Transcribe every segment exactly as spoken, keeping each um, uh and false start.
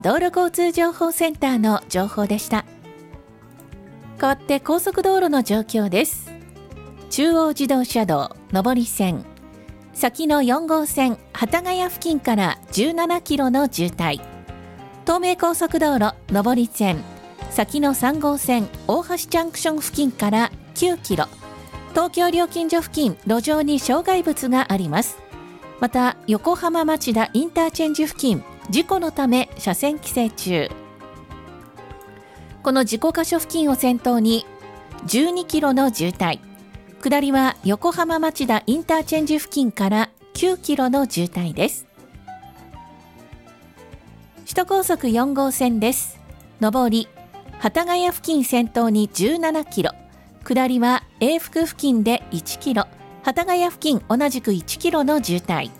道路交通情報センターの情報でした。変わって高速道路の状況です。中央自動車道上り線、先のよん号線幡ヶ谷付近からじゅうななキロの渋滞。東名高速道路上り線、先のさん号線大橋ジャンクション付近からきゅうキロ。東京料金所付近、路上に障害物があります。また横浜町田インターチェンジ付近、事故のため車線規制中。この事故箇所付近を先頭にじゅうにキロの渋滞。下りは横浜町田インターチェンジ付近からきゅうキロの渋滞です。首都高速よん号線です。上り幡ヶ谷付近先頭にじゅうななキロ、下りは永福付近でいちキロ、幡ヶ谷付近同じくいちキロの渋滞。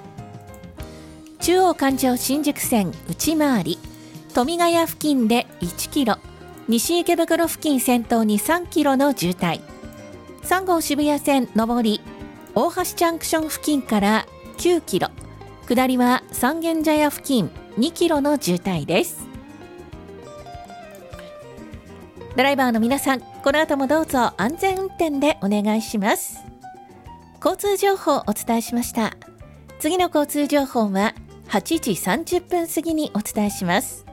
中央環状新宿線内回り富ヶ谷付近でいちキロ、西池袋付近先頭にさんキロの渋滞。さん号渋谷線上り大橋ジャンクション付近からきゅうキロ、下りは三軒茶屋付近にキロの渋滞です。ドライバーの皆さん、この後もどうぞ安全運転でお願いします。交通情報をお伝えしました。次の交通情報ははちじさんじゅっぷん過ぎにお伝えします。